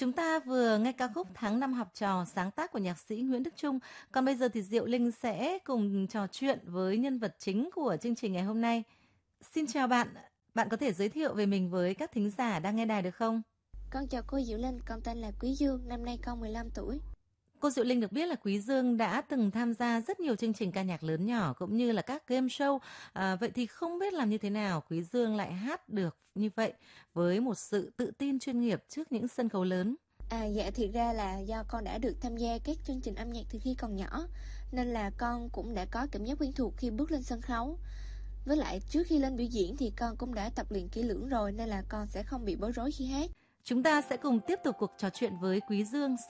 Chúng ta vừa nghe ca khúc Tháng năm học trò sáng tác của nhạc sĩ Nguyễn Đức Chung. Còn bây giờ thì Diệu Linh sẽ cùng trò chuyện với nhân vật chính của chương trình ngày hôm nay. Xin chào bạn, bạn có thể giới thiệu về mình với các thính giả đang nghe đài được không? Con chào cô Diệu Linh, con tên là Quý Dương, năm nay con 15 tuổi. Cô Diệu Linh được biết là Quý Dương đã từng tham gia rất nhiều chương trình ca nhạc lớn nhỏ cũng như là các game show. Vậy thì không biết làm như thế nào Quý Dương lại hát được như vậy với một sự tự tin chuyên nghiệp trước những sân khấu lớn? Dạ thiệt ra là do con đã được tham gia các chương trình âm nhạc từ khi còn nhỏ, nên là con cũng đã có cảm giác quen thuộc khi bước lên sân khấu. Với lại trước khi lên biểu diễn thì con cũng đã tập luyện kỹ lưỡng rồi, nên là con sẽ không bị bối rối khi hát. Chúng ta sẽ cùng tiếp tục cuộc trò chuyện với Quý Dương